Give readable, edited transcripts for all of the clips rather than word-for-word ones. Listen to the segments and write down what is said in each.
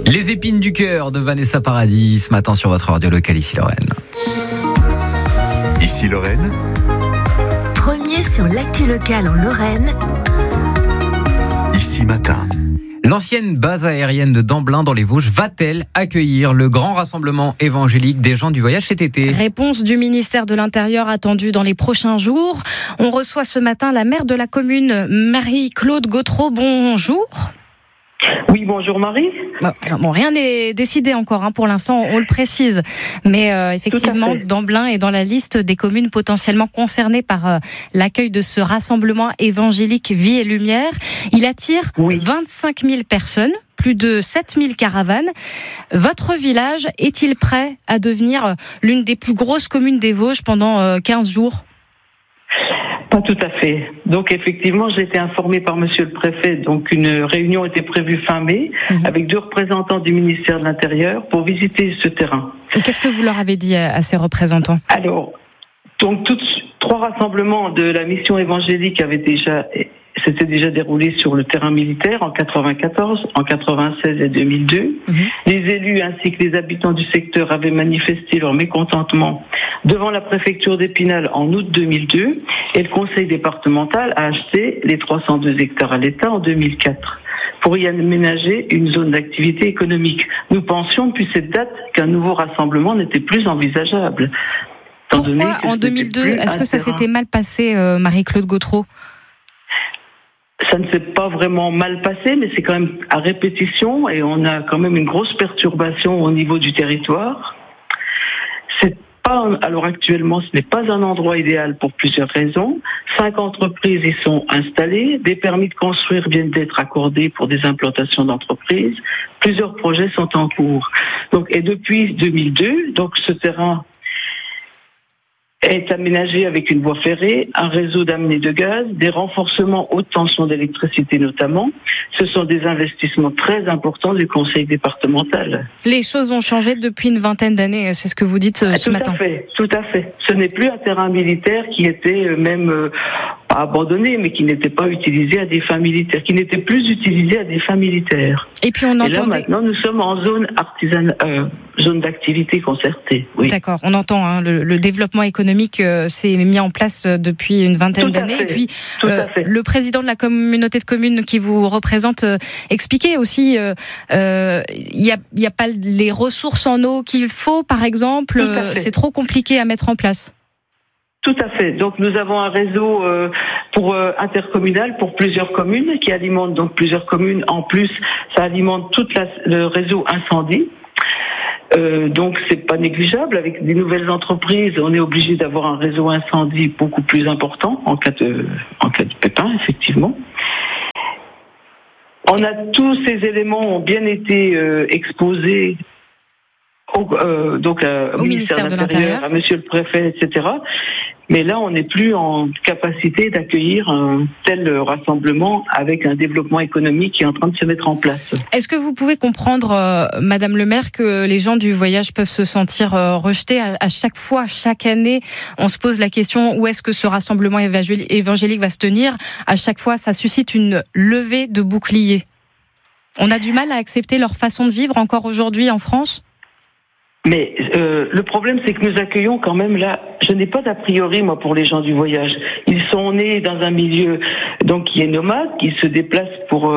Les épines du cœur de Vanessa Paradis ce matin sur votre radio locale ici Lorraine. Ici Lorraine. Premier sur l'actu locale en Lorraine. Ici matin. L'ancienne base aérienne de Damblin dans les Vosges va-t-elle accueillir le grand rassemblement évangélique des gens du voyage cet été ? Réponse du ministère de l'Intérieur attendue dans les prochains jours. On reçoit ce matin la maire de la commune, Marie-Claude Gautreau. Bonjour. Oui, bonjour Marie. Bon, rien n'est décidé encore pour l'instant, on le précise. Mais effectivement, Damblin est dans la liste des communes potentiellement concernées par l'accueil de ce rassemblement évangélique Vie et Lumière. Il attire 25 000 personnes, plus de 7 000 caravanes. Votre village est-il prêt à devenir l'une des plus grosses communes des Vosges pendant 15 jours ? Pas tout à fait. Donc effectivement, j'ai été informée par monsieur le préfet. Donc une réunion était prévue fin mai avec 2 représentants du ministère de l'Intérieur pour visiter ce terrain. Et qu'est-ce que vous leur avez dit à ces représentants ? Alors, donc 3 rassemblements de la mission évangélique s'étaient déjà déroulés sur le terrain militaire en 94, en 96 et 2002. Les élus ainsi que les habitants du secteur avaient manifesté leur mécontentement devant la préfecture d'Épinal en août 2002 et le conseil départemental a acheté les 302 hectares à l'État en 2004 pour y aménager une zone d'activité économique. Nous pensions depuis cette date qu'un nouveau rassemblement n'était plus envisageable. Pourquoi en 2002 ? Est-ce que ça s'était mal passé, Marie-Claude Gautreau ? Ça ne s'est pas vraiment mal passé, mais c'est quand même à répétition et on a quand même une grosse perturbation au niveau du territoire. Alors actuellement, ce n'est pas un endroit idéal pour plusieurs raisons. 5 entreprises y sont installées, des permis de construire viennent d'être accordés pour des implantations d'entreprises, plusieurs projets sont en cours. Et depuis 2002, ce terrain est aménagé avec une voie ferrée, un réseau d'amener de gaz, des renforcements haute tension d'électricité notamment. Ce sont des investissements très importants du conseil départemental. Les choses ont changé depuis une vingtaine d'années, c'est ce que vous dites ce matin. Tout à fait. Ce n'est plus un terrain militaire qui était même pas abandonné, mais qui n'était pas utilisé à des fins militaires, qui n'était plus utilisé à des fins militaires. Et puis on entend maintenant, nous sommes en zone artisanale, zone d'activité concertée. Oui. D'accord, on entend le développement économique s'est mis en place depuis une vingtaine d'années. Et puis le président de la communauté de communes qui vous représente expliquait aussi il y a pas les ressources en eau qu'il faut, par exemple. C'est trop compliqué à mettre en place. Tout à fait. Donc nous avons un réseau intercommunal pour plusieurs communes qui alimente donc plusieurs communes. En plus, ça alimente tout le réseau incendie. Donc c'est pas négligeable. Avec des nouvelles entreprises, on est obligé d'avoir un réseau incendie beaucoup plus important en cas de pépin, effectivement. Tous ces éléments ont bien été exposés au ministère de l'Intérieur, à monsieur le préfet, etc. Mais là, on n'est plus en capacité d'accueillir un tel rassemblement avec un développement économique qui est en train de se mettre en place. Est-ce que vous pouvez comprendre, Madame le maire, que les gens du voyage peuvent se sentir rejetés à chaque fois, chaque année, on se pose la question où est-ce que ce rassemblement évangélique va se tenir ? À chaque fois, ça suscite une levée de boucliers. On a du mal à accepter leur façon de vivre encore aujourd'hui en France ? Mais le problème, c'est que nous accueillons quand même là. Je n'ai pas d'a priori, moi, pour les gens du voyage. Ils sont nés dans un milieu qui est nomade, qui se déplacent pour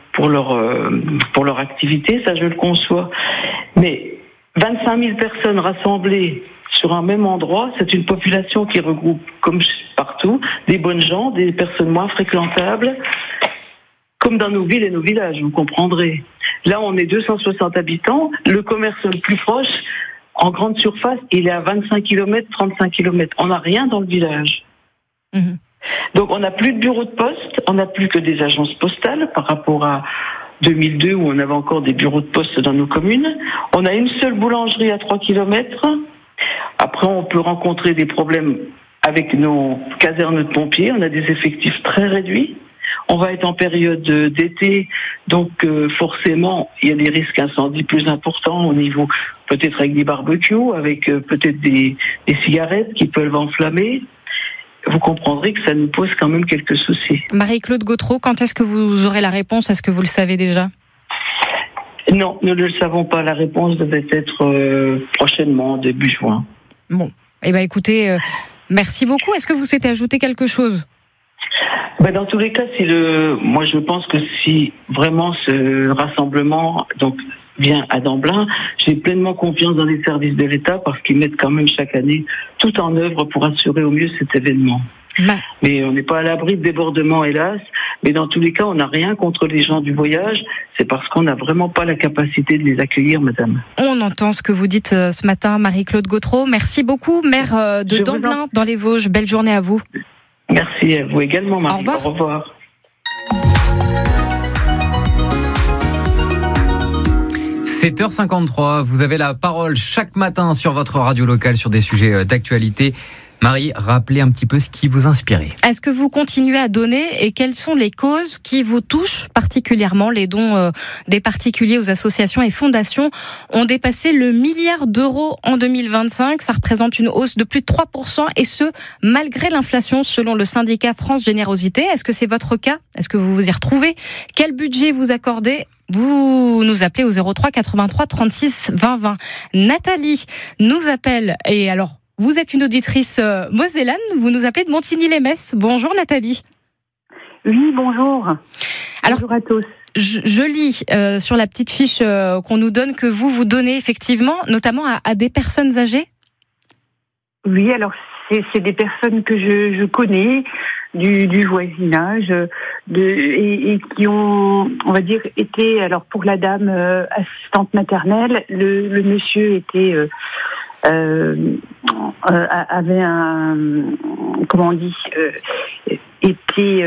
leur activité. Ça, je le conçois. Mais 25 000 personnes rassemblées sur un même endroit, c'est une population qui regroupe, comme partout, des bonnes gens, des personnes moins fréquentables, comme dans nos villes et nos villages, vous comprendrez. Là, on est 260 habitants. Le commerce le plus proche, en grande surface, il est à 25 km, 35 km. On n'a rien dans le village. Donc, on n'a plus de bureau de poste, on n'a plus que des agences postales par rapport à 2002 où on avait encore des bureaux de poste dans nos communes. On a une seule boulangerie à 3 km. Après, on peut rencontrer des problèmes avec nos casernes de pompiers. On a des effectifs très réduits. On va être en période d'été, donc forcément, il y a des risques incendies plus importants au niveau, peut-être avec des barbecues, avec peut-être des cigarettes qui peuvent enflammer. Vous comprendrez que ça nous pose quand même quelques soucis. Marie-Claude Gautreau, quand est-ce que vous aurez la réponse ? Est-ce que vous le savez déjà ? Non, nous ne le savons pas. La réponse devait être prochainement, début juin. Bon, écoutez, merci beaucoup. Est-ce que vous souhaitez ajouter quelque chose ? Dans tous les cas, moi je pense que si vraiment ce rassemblement vient à Damblin, j'ai pleinement confiance dans les services de l'État parce qu'ils mettent quand même chaque année tout en œuvre pour assurer au mieux cet événement. Mais on n'est pas à l'abri de débordements, hélas. Mais dans tous les cas, on n'a rien contre les gens du voyage. C'est parce qu'on n'a vraiment pas la capacité de les accueillir, madame. On entend ce que vous dites ce matin, Marie-Claude Gautreau. Merci beaucoup, maire de Damblin dans les Vosges. Belle journée à vous. Merci à vous également, Marie. Au revoir. 7h53, vous avez la parole chaque matin sur votre radio locale sur des sujets d'actualité. Marie, rappelez un petit peu ce qui vous inspirait. Est-ce que vous continuez à donner et quelles sont les causes qui vous touchent particulièrement ? Les dons des particuliers aux associations et fondations ont dépassé le 1 milliard d'euros en 2025. Ça représente une hausse de plus de 3% et ce, malgré l'inflation selon le syndicat France Générosité. Est-ce que c'est votre cas ? Est-ce que vous vous y retrouvez ? Quel budget vous accordez ? Vous nous appelez au 03 83 36 20 20. Nathalie nous appelle et alors, vous êtes une auditrice mosellane, vous nous appelez de Montigny-les-Metz. Bonjour Nathalie. Oui, bonjour. Alors, bonjour à tous. Je lis sur la petite fiche qu'on nous donne que vous donnez effectivement, notamment à des personnes âgées. Oui, alors c'est des personnes que je connais du voisinage et qui ont, on va dire, été, alors pour la dame assistante maternelle, le monsieur était... avait un, comment on dit, était...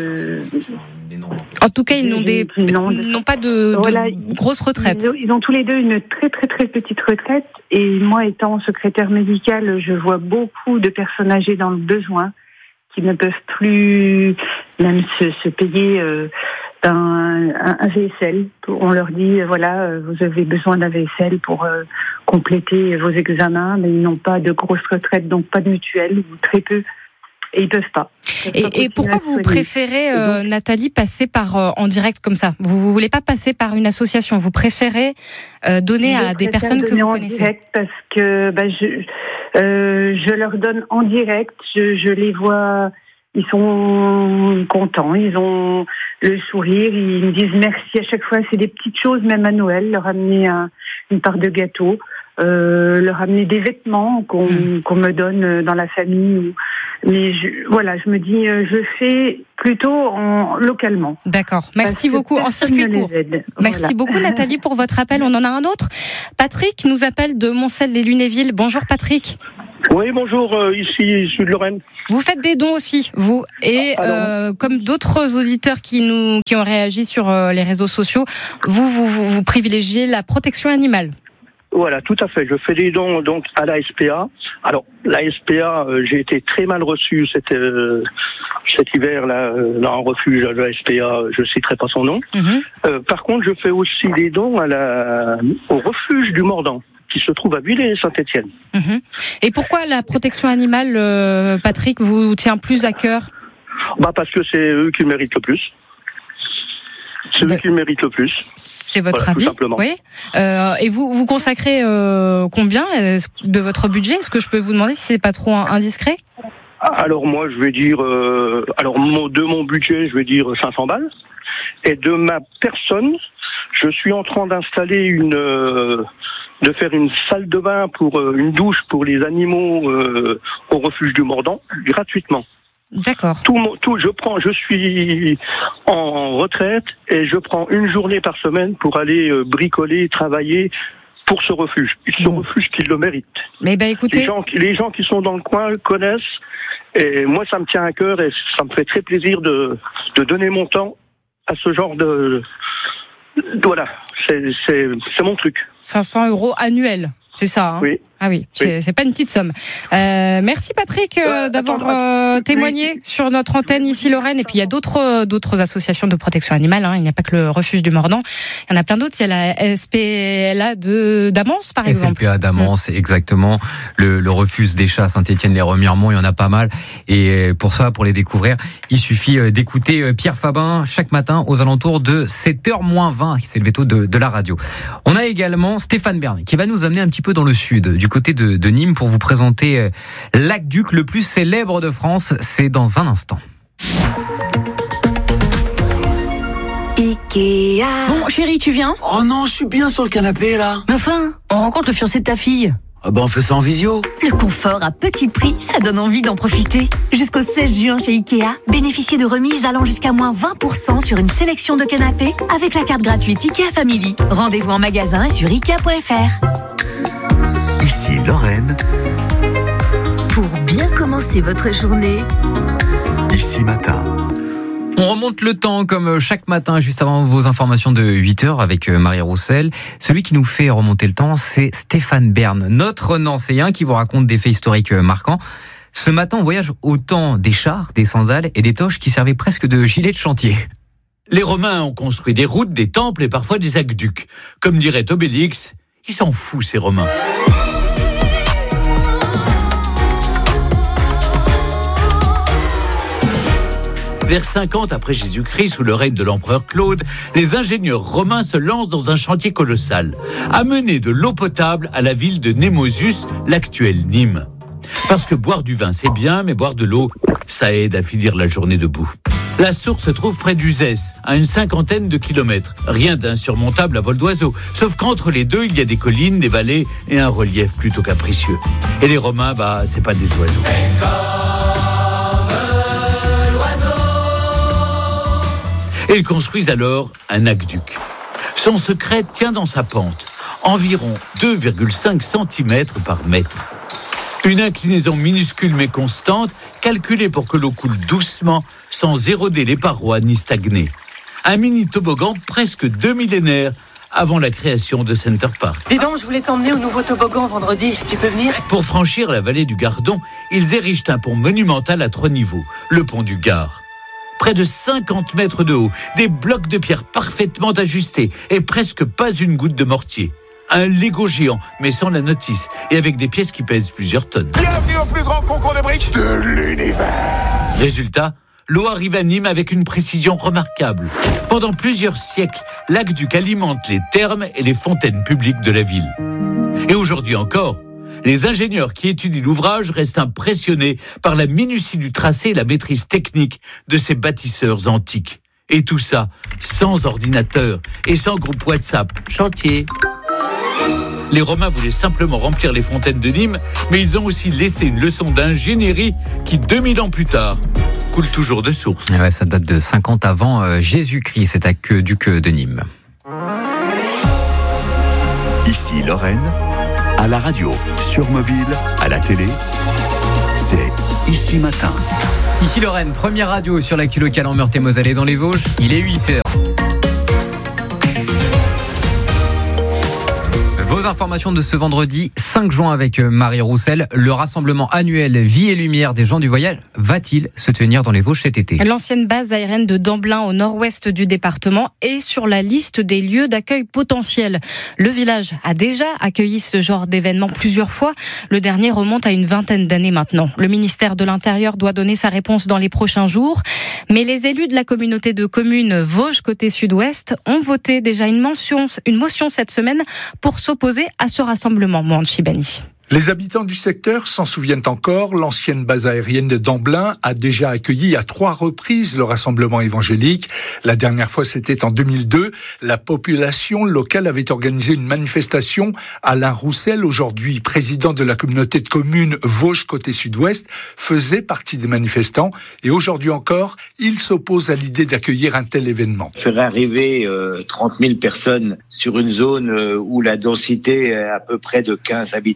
En tout cas, ils n'ont pas de grosse retraite. Ils ont tous les deux une très très très petite retraite et moi étant secrétaire médicale, je vois beaucoup de personnes âgées dans le besoin qui ne peuvent plus même se payer un VSL. On leur dit, voilà, vous avez besoin d'un VSL pour compléter vos examens, mais ils n'ont pas de grosse retraite, donc pas de mutuelle, ou très peu, et ils peuvent pas. Et pourquoi vous préférez, Nathalie, passer par en direct comme ça ? Vous voulez pas passer par une association ? Vous préférez donner à des personnes que vous connaissez ? Direct parce que je leur donne en direct, je les vois... Ils sont contents, ils ont le sourire, ils me disent merci à chaque fois. C'est des petites choses, même à Noël, leur amener une part de gâteau, leur amener des vêtements qu'on me donne dans la famille. Mais je me dis, je fais plutôt localement. D'accord, merci beaucoup. En circuit court. Merci beaucoup Nathalie pour votre appel. On en a un autre. Patrick nous appelle de Moncel-les-Lunéville. Bonjour Patrick. Oui, bonjour, ici Sud Lorraine. Vous faites des dons aussi, vous. Et comme d'autres auditeurs qui ont réagi sur les réseaux sociaux, vous privilégiez la protection animale. Voilà, tout à fait. Je fais des dons donc à la SPA. Alors, la SPA, j'ai été très mal reçu cet hiver là dans un refuge à la SPA. Je citerai pas son nom. Par contre, je fais aussi des dons au refuge du Mordant, qui se trouve à Villers-Saint-Étienne. Et pourquoi la protection animale, Patrick, vous tient plus à cœur ? Parce que c'est eux qui le méritent le plus. C'est eux qui le méritent le plus. C'est votre avis ? Tout simplement. Oui. Et vous consacrez combien de votre budget ? Est-ce que je peux vous demander si c'est pas trop indiscret ? Alors moi, je vais dire... de mon budget, je vais dire 500 balles. Et de ma personne, je suis en train d'installer de faire une salle de bain une douche pour les animaux au refuge du Mordant, gratuitement. D'accord. Je suis en retraite et je prends une journée par semaine pour aller bricoler, travailler pour ce refuge. Refuge qui le mérite. Mais écoutez, les gens qui sont dans le coin connaissent et moi ça me tient à cœur et ça me fait très plaisir de donner mon temps à ce genre de... Voilà, c'est mon truc. 500 € annuels, c'est ça, hein ? Oui. Ah oui, c'est pas une petite somme. Merci Patrick d'avoir témoigné sur notre antenne ici Lorraine. Et puis il y a d'autres associations de protection animale. Hein. Il n'y a pas que le Refuge du Mordan. Il y en a plein d'autres. Il y a la SPLA d'Amance par exemple. SPLA d'Amance, exactement. Le Refuge des chats à Saint-Étienne-les-Remiremont, il y en a pas mal. Et pour ça, pour les découvrir, il suffit d'écouter Pierre Fabin chaque matin aux alentours de 7h-20. C'est le veto de la radio. On a également Stéphane Bern qui va nous amener un petit peu dans le sud, du côté de Nîmes, pour vous présenter l'aqueduc le plus célèbre de France. C'est dans un instant. Ikea. Bon, chérie, tu viens ? Oh non, je suis bien sur le canapé, là. Mais enfin, on rencontre le fiancé de ta fille. Ah ben, on fait ça en visio. Le confort à petit prix, ça donne envie d'en profiter. Jusqu'au 16 juin chez Ikea, bénéficiez de remises allant jusqu'à moins 20% sur une sélection de canapés avec la carte gratuite Ikea Family. Rendez-vous en magasin et sur Ikea.fr. Ici Lorraine. Pour bien commencer votre journée, Ici Matin. On remonte le temps comme chaque matin, juste avant vos informations de 8h avec Marie Roussel. Celui qui nous fait remonter le temps, c'est Stéphane Bern, notre Nancéen qui vous raconte des faits historiques marquants. Ce matin, on voyage au temps des chars, des sandales et des toches qui servaient presque de gilets de chantier. Les Romains ont construit des routes, des temples et parfois des aqueducs. Comme dirait Obélix, ils s'en foutent ces Romains. Vers 50 après Jésus-Christ, sous le règne de l'empereur Claude, les ingénieurs romains se lancent dans un chantier colossal, amener de l'eau potable à la ville de Némosus, l'actuelle Nîmes. Parce que boire du vin c'est bien, mais boire de l'eau, ça aide à finir la journée debout. La source se trouve près d'Uzès, à une 50aine de kilomètres. Rien d'insurmontable à vol d'oiseau, sauf qu'entre les deux, il y a des collines, des vallées et un relief plutôt capricieux. Et les Romains, c'est pas des oiseaux. Et ils construisent alors un aqueduc. Son secret tient dans sa pente, environ 2,5 cm par mètre. Une inclinaison minuscule mais constante, calculée pour que l'eau coule doucement, sans éroder les parois ni stagner. Un mini toboggan presque 2 millénaires avant la création de Center Park. Dis donc, je voulais t'emmener au nouveau toboggan vendredi. Tu peux venir ? Pour franchir la vallée du Gardon, ils érigent un pont monumental à 3 niveaux, le pont du Gard. Près de 50 mètres de haut, des blocs de pierre parfaitement ajustés et presque pas une goutte de mortier. Un Lego géant, mais sans la notice, et avec des pièces qui pèsent plusieurs tonnes. Bienvenue au plus grand concours de briques de l'univers. Résultat, l'eau arrive à Nîmes avec une précision remarquable. Pendant plusieurs siècles, l'aqueduc alimente les thermes et les fontaines publiques de la ville. Et aujourd'hui encore, les ingénieurs qui étudient l'ouvrage restent impressionnés par la minutie du tracé et la maîtrise technique de ces bâtisseurs antiques. Et tout ça sans ordinateur et sans groupe WhatsApp. Chantier. Les Romains voulaient simplement remplir les fontaines de Nîmes, mais ils ont aussi laissé une leçon d'ingénierie qui, 2000 ans plus tard, coule toujours de source. Ouais, ça date de 50 avant Jésus-Christ, cet aqueduc de Nîmes. Ici Lorraine, à la radio, sur mobile, à la télé, c'est Ici Matin. Ici Lorraine, première radio sur l'actu locale en Meurthe-et-Moselle et dans les Vosges, il est 8h. Vos informations de ce vendredi 5 juin avec Marie Roussel. Le rassemblement annuel Vie et Lumière des gens du voyage va-t-il se tenir dans les Vosges cet été ? L'ancienne base aérienne de Damblin au nord-ouest du département est sur la liste des lieux d'accueil potentiels. Le village a déjà accueilli ce genre d'événement plusieurs fois. Le dernier remonte à une vingtaine d'années maintenant. Le ministère de l'Intérieur doit donner sa réponse dans les prochains jours. Mais les élus de la communauté de communes Vosges côté sud-ouest ont voté déjà une motion cette semaine pour s'opposer à ce rassemblement. Mohamed Chibani. Les habitants du secteur s'en souviennent encore. L'ancienne base aérienne de Damblin a déjà accueilli à 3 reprises le rassemblement évangélique. La dernière fois, c'était en 2002. La population locale avait organisé une manifestation. Alain Roussel, aujourd'hui président de la communauté de communes Vosges côté sud-ouest, faisait partie des manifestants. Et aujourd'hui encore, il s'oppose à l'idée d'accueillir un tel événement. Faire arriver 30 000 personnes sur une zone où la densité est à peu près de 15 habitants au kilomètre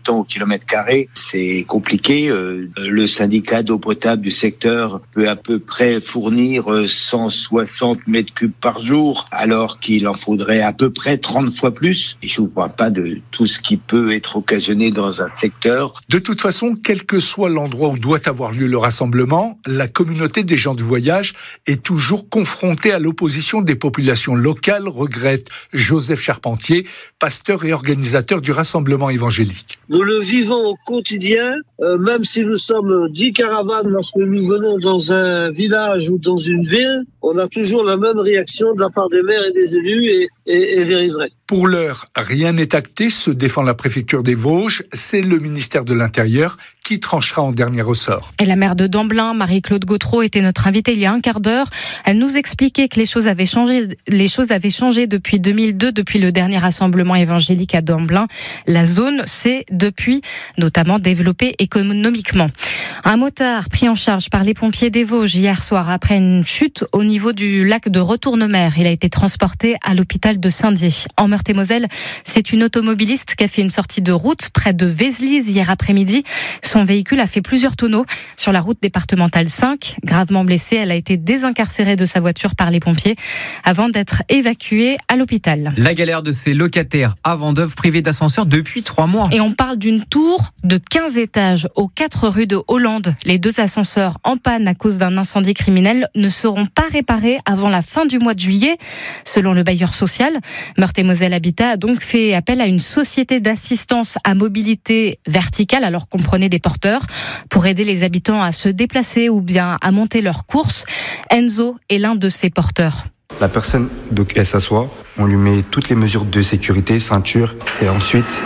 km², c'est compliqué. Le syndicat d'eau potable du secteur peut à peu près fournir 160 m3 par jour, alors qu'il en faudrait à peu près 30 fois plus. Et je ne vous parle pas de tout ce qui peut être occasionné dans un secteur. De toute façon, quel que soit l'endroit où doit avoir lieu le rassemblement, la communauté des gens du voyage est toujours confrontée à l'opposition des populations locales, regrette Joseph Charpentier, pasteur et organisateur du rassemblement évangélique. Nous le vivons au quotidien, même si nous sommes 10 caravanes lorsque nous venons dans un village ou dans une ville, on a toujours la même réaction de la part des maires et des élus et des riverains. Pour l'heure, rien n'est acté, se défend la préfecture des Vosges. C'est le ministère de l'Intérieur qui tranchera en dernier ressort. Et la maire de Damblin, Marie-Claude Gautreau, était notre invitée il y a un quart d'heure. Elle nous expliquait que les choses avaient changé depuis 2002, depuis le dernier rassemblement évangélique à Damblin. La zone s'est depuis notamment développée économiquement. Un motard pris en charge par les pompiers des Vosges hier soir après une chute au niveau du lac de Retournemer. Il a été transporté à l'hôpital de Saint-Dié. En Meurthe-et-Moselle, c'est une automobiliste qui a fait une sortie de route près de Vézelise hier après-midi. Son véhicule a fait plusieurs tonneaux sur la route départementale 5. Gravement blessée, elle a été désincarcérée de sa voiture par les pompiers avant d'être évacuée à l'hôpital. La galère de ces locataires à Vendeuvre privés d'ascenseur depuis 3 mois. Et on parle d'une tour de 15 étages aux 4 rues de Hollande. Les 2 ascenseurs en panne à cause d'un incendie criminel ne seront pas réparés avant la fin du mois de juillet, selon le bailleur social. Meurthe-et-Moselle Habitat a donc fait appel à une société d'assistance à mobilité verticale, alors qu'on prenait des porteurs, pour aider les habitants à se déplacer ou bien à monter leurs courses. Enzo est l'un de ces porteurs. La personne, donc, elle s'assoit, on lui met toutes les mesures de sécurité, ceinture, et ensuite...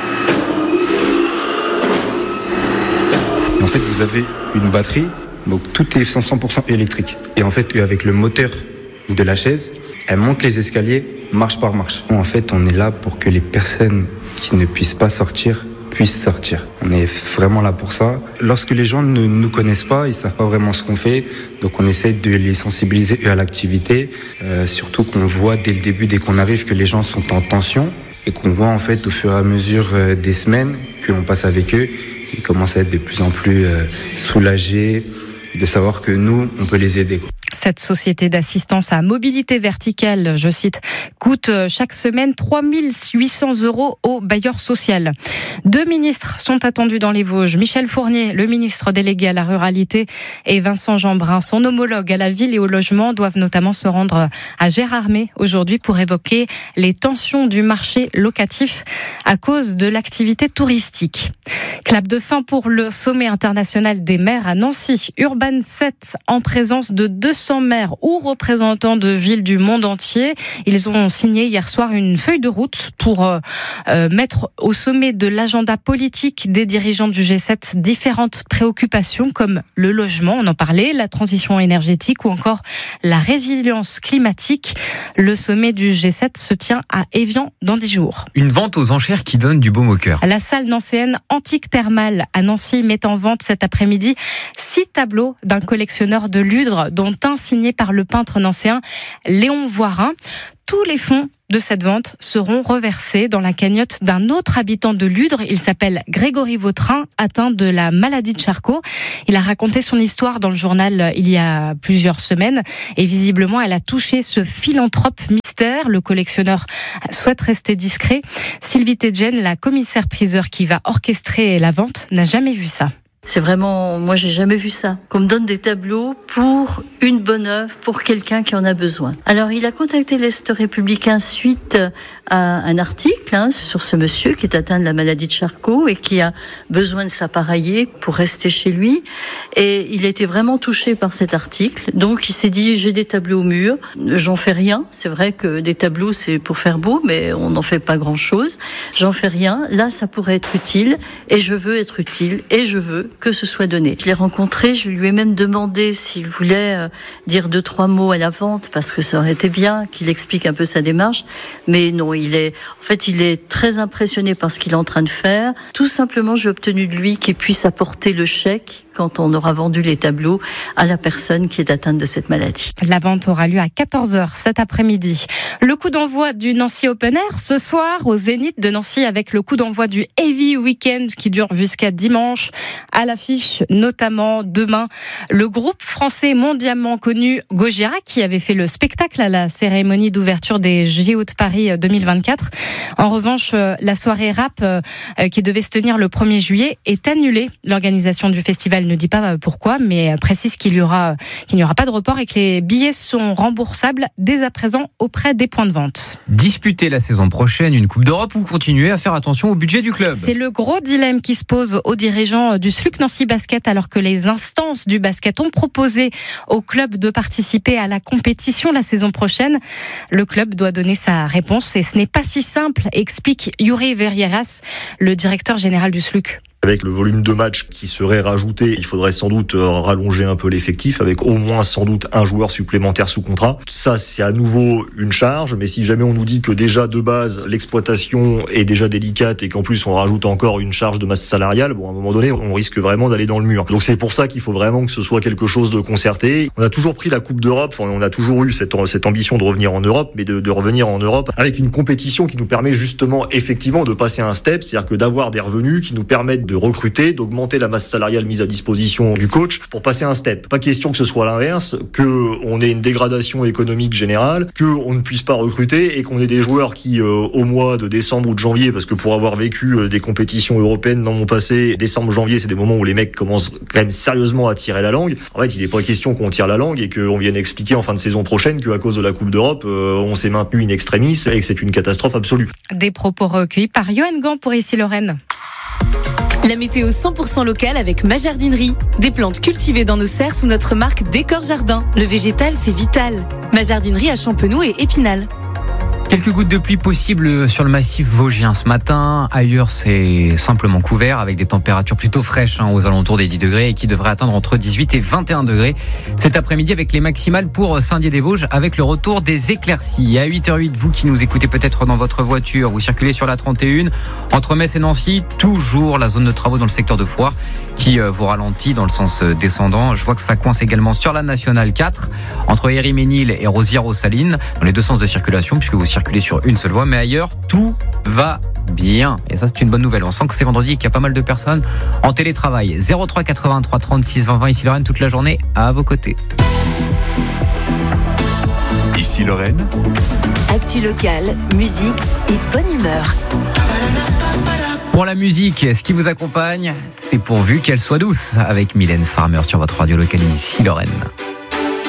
Et en fait, vous avez une batterie, donc tout est 100% électrique. Et en fait, avec le moteur de la chaise, elle monte les escaliers marche par marche. En fait, on est là pour que les personnes qui ne puissent pas sortir puissent sortir. On est vraiment là pour ça. Lorsque les gens ne nous connaissent pas, ils savent pas vraiment ce qu'on fait, donc on essaie de les sensibiliser à l'activité, surtout qu'on voit dès le début, dès qu'on arrive, que les gens sont en tension et qu'on voit en fait au fur et à mesure des semaines que l'on passe avec eux, ils commencent à être de plus en plus soulagés de savoir que nous, on peut les aider. Cette société d'assistance à mobilité verticale, je cite, coûte chaque semaine 3 800 € au bailleur social. 2 ministres sont attendus dans les Vosges. Michel Fournier, le ministre délégué à la ruralité, et Vincent Jeanbrun, son homologue à la ville et au logement, doivent notamment se rendre à Gérardmer aujourd'hui pour évoquer les tensions du marché locatif à cause de l'activité touristique. Clap de fin pour le sommet international des maires à Nancy. Urban 7, en présence de 200 maires ou représentants de villes du monde entier. Ils ont signé hier soir une feuille de route pour mettre au sommet de l'agenda politique des dirigeants du G7 différentes préoccupations comme le logement, on en parlait, la transition énergétique ou encore la résilience climatique. Le sommet du G7 se tient à Évian dans 10 jours. Une vente aux enchères qui donne du baume au cœur. La salle nancéenne Antique Thermale à Nancy met en vente cet après-midi 6 tableaux d'un collectionneur de Ludre, dont un signé par le peintre nancéen Léon Voirin. Tous les fonds de cette vente seront reversés dans la cagnotte d'un autre habitant de Ludre. Il s'appelle Grégory Vautrin, atteint de la maladie de Charcot. Il a raconté son histoire dans le journal il y a plusieurs semaines et visiblement elle a touché ce philanthrope mystère. Le collectionneur souhaite rester discret. Sylvie Tedjen, la commissaire-priseur qui va orchestrer la vente, n'a jamais vu ça. C'est vraiment, moi j'ai jamais vu ça. Qu'on me donne des tableaux pour une bonne œuvre, pour quelqu'un qui en a besoin. Alors il a contacté l'Est républicain suite à un article sur ce monsieur qui est atteint de la maladie de Charcot et qui a besoin de s'appareiller pour rester chez lui. Et il a été vraiment touché par cet article. Donc il s'est dit, j'ai des tableaux au mur, j'en fais rien. C'est vrai que des tableaux c'est pour faire beau, mais on n'en fait pas grand chose. J'en fais rien. Là ça pourrait être utile et je veux être utile et je veux que ce soit donné. Je l'ai rencontré, je lui ai même demandé s'il voulait dire 2-3 mots à la vente parce que ça aurait été bien qu'il explique un peu sa démarche. Mais non, il est très impressionné par ce qu'il est en train de faire. Tout simplement, j'ai obtenu de lui qu'il puisse apporter le chèque quand on aura vendu les tableaux à la personne qui est atteinte de cette maladie. La vente aura lieu à 14h cet après-midi. Le coup d'envoi du Nancy Open Air ce soir au Zénith de Nancy avec le coup d'envoi du Heavy Weekend qui dure jusqu'à dimanche. À l'affiche, notamment demain, le groupe français mondialement connu Gojira qui avait fait le spectacle à la cérémonie d'ouverture des JO de Paris 2024. En revanche, la soirée rap qui devait se tenir le 1er juillet est annulée. L'organisation du festival ne dit pas pourquoi, mais précise qu'il n'y aura pas de report et que les billets sont remboursables dès à présent auprès des points de vente. Disputer la saison prochaine une Coupe d'Europe ou continuer à faire attention au budget du club? C'est le gros dilemme qui se pose aux dirigeants du SLUC Nancy Basket alors que les instances du basket ont proposé au club de participer à la compétition la saison prochaine. Le club doit donner sa réponse et ce n'est pas si simple, explique Yuri Verrieras, le directeur général du SLUC. Avec le volume de matchs qui serait rajouté, il faudrait sans doute rallonger un peu l'effectif avec au moins sans doute un joueur supplémentaire sous contrat. Ça, c'est à nouveau une charge, mais si jamais on nous dit que déjà de base l'exploitation est déjà délicate et qu'en plus on rajoute encore une charge de masse salariale, bon, à un moment donné, on risque vraiment d'aller dans le mur. Donc c'est pour ça qu'il faut vraiment que ce soit quelque chose de concerté. On a toujours pris la Coupe d'Europe, on a toujours eu cette ambition de revenir en Europe, mais de revenir en Europe avec une compétition qui nous permet justement effectivement de passer un step, c'est-à-dire que d'avoir des revenus qui nous permettent de recruter, d'augmenter la masse salariale mise à disposition du coach pour passer un step. Pas question que ce soit l'inverse, qu'on ait une dégradation économique générale, qu'on ne puisse pas recruter et qu'on ait des joueurs qui, au mois de décembre ou de janvier, parce que pour avoir vécu des compétitions européennes dans mon passé, décembre, janvier, c'est des moments où les mecs commencent quand même sérieusement à tirer la langue. En fait, il n'est pas question qu'on tire la langue et qu'on vienne expliquer en fin de saison prochaine qu'à cause de la Coupe d'Europe, on s'est maintenu in extremis et que c'est une catastrophe absolue. Des propos recueillis par Johan Gant pour Ici Lorraine. La météo 100% locale avec ma jardinerie. Des plantes cultivées dans nos serres sous notre marque Décor Jardin. Le végétal, c'est vital. Ma jardinerie à Champenoux et Épinal. Quelques gouttes de pluie possibles sur le massif vosgien ce matin. Ailleurs, c'est simplement couvert avec des températures plutôt fraîches aux alentours des 10 degrés et qui devraient atteindre entre 18 et 21 degrés cet après-midi avec les maximales pour Saint-Dié-des-Vosges avec le retour des éclaircies. À 8h08, vous qui nous écoutez peut-être dans votre voiture, vous circulez sur la 31 entre Metz et Nancy, toujours la zone de travaux dans le secteur de Foire qui vous ralentit dans le sens descendant. Je vois que ça coince également sur la nationale 4 entre Héry-Ménil et Rosières-aux-Salines dans les deux sens de circulation puisque vous circulez sur une seule voie, mais ailleurs tout va bien et ça c'est une bonne nouvelle. On sent que c'est vendredi et qu'il y a pas mal de personnes en télétravail. 03 83 36 20 20 ici Lorraine toute la journée à vos côtés. Ici Lorraine. Actu locale, musique et bonne humeur. Pour la musique, ce qui vous accompagne, c'est pourvu qu'elle soit douce avec Mylène Farmer sur votre radio locale ici Lorraine.